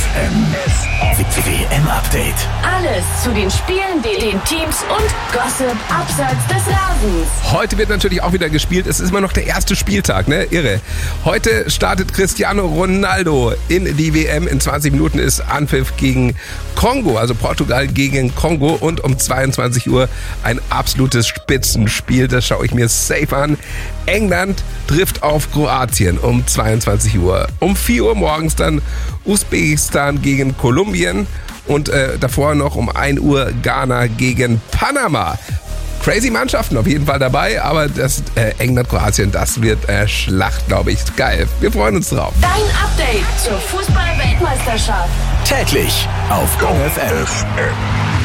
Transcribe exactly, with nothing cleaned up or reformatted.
M W M-Update. Alles zu den Spielen, den Teams und Gossip abseits des Rasens. Heute wird natürlich auch wieder gespielt. Es ist immer noch der erste Spieltag, ne? Irre. Heute startet Cristiano Ronaldo in die W M. In zwanzig Minuten ist Anpfiff gegen Kongo, also Portugal gegen Kongo. Und um zweiundzwanzig Uhr ein absolutes Spitzenspiel. Das schaue ich mir safe an. England trifft auf Kroatien um zweiundzwanzig Uhr. Um vier Uhr morgens dann Usbekistan gegen Kolumbien. Und äh, davor noch um ein Uhr Ghana gegen Panama. Crazy Mannschaften auf jeden Fall dabei, aber das äh, England-Kroatien, das wird äh, Schlacht, glaube ich. Geil. Wir freuen uns drauf. Dein Update zur Fußball-Weltmeisterschaft. Täglich auf Go F M.